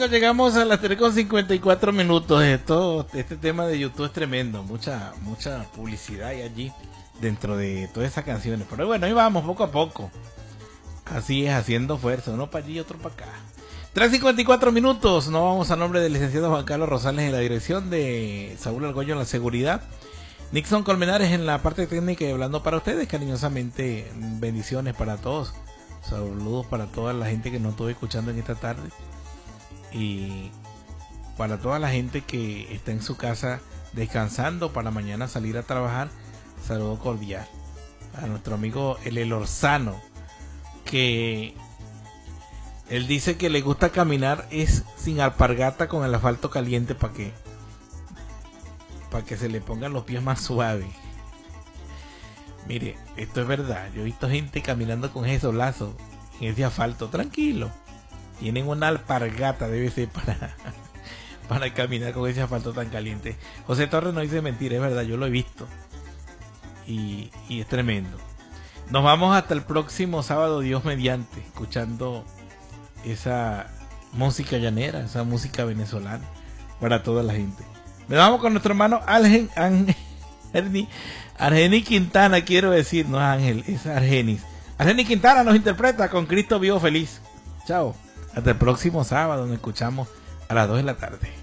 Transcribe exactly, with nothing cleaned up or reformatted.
amigos, llegamos a las tres con cincuenta y cuatro minutos. Esto, este tema de YouTube es tremendo. Mucha, mucha publicidad hay allí dentro de todas esas canciones. Pero bueno, ahí vamos, poco a poco. Así es, haciendo fuerza. Uno para allí, otro para acá. tres cincuenta y cuatro minutos. Nos vamos a nombre del licenciado Juan Carlos Rosales en la dirección, de Saúl Argüello en la seguridad, Nixon Colmenares en la parte técnica y hablando para ustedes cariñosamente. Bendiciones para todos. Saludos para toda la gente que nos estuvo escuchando en esta tarde. Y para toda la gente que está en su casa descansando para mañana salir a trabajar, saludo cordial. A nuestro amigo el Elorzano, que él dice que le gusta caminar es sin alpargata con el asfalto caliente para que para que se le pongan los pies más suaves. Mire, esto es verdad. Yo he visto gente caminando con esos lazos en ese asfalto, tranquilo. Tienen una alpargata, debe ser para, para caminar con ese asfalto tan caliente. José Torres no dice mentira, es verdad, yo lo he visto. Y, y es tremendo. Nos vamos hasta el próximo sábado, Dios mediante, escuchando esa música llanera, esa música venezolana para toda la gente. Nos vamos con nuestro hermano Ángel, Ángel, Argenis Quintana, quiero decir, no es Ángel, es Argenis. Argenis Quintana nos interpreta con Cristo Vivo Feliz. Chao. Hasta el próximo sábado, nos escuchamos a las dos de la tarde.